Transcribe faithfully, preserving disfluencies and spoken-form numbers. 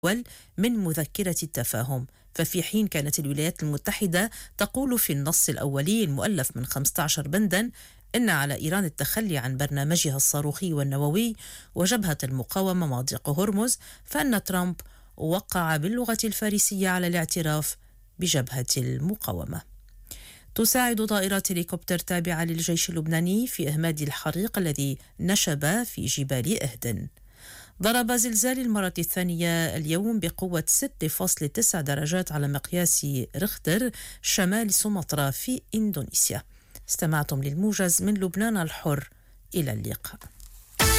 من مذكرة التفاهم. ففي حين كانت الولايات المتحدة تقول في النص الأولي المؤلف من خمسة عشر بندا إن على إيران التخلي عن برنامجها الصاروخي والنووي وجبهة المقاومة مضيق هرمز، فإن ترامب وقع باللغة الفارسية على الاعتراف بجبهة المقاومة. تساعد طائرات هليكوبتر تابعة للجيش اللبناني في إهماد الحريق الذي نشب في جبال إهدن. ضرب زلزال المرة الثانية اليوم بقوة ستة فاصلة تسعة درجات على مقياس ريختر شمال سومطرة في إندونيسيا. استمعتم للموجز من لبنان الحر، إلى اللقاء.